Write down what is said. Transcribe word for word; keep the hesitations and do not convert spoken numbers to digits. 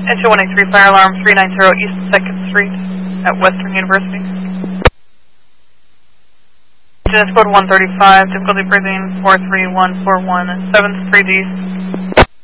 S U one eight three, fire alarm three nine zero East second Street at Western University. Genesis code one thirty-five, difficulty breathing four three one four one, seventh Street East.